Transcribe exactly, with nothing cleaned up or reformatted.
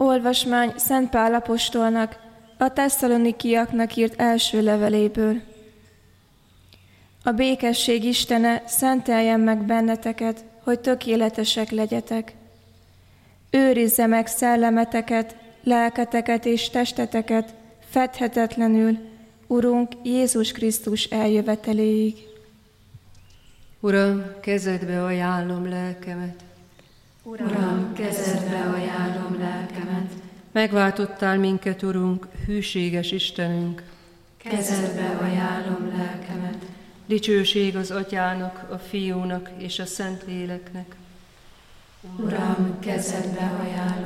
Olvasmány Szent Pál apostolnak, a tesszalonikiaknak írt első leveléből. A békesség Istene szenteljen meg benneteket, hogy tökéletesek legyetek. Őrizze meg szellemeteket, lelketeket és testeteket fedhetetlenül, Urunk Jézus Krisztus eljöveteléig. Uram, kezedbe ajánlom lelkemet. Uram, kezedbe ajánlom lelkemet. Megváltottál minket, Urunk, hűséges Istenünk. Kezedbe ajánlom lelkemet. Dicsőség az Atyának, a Fiúnak és a Szentléleknek. Uram, kezedbe ajánlom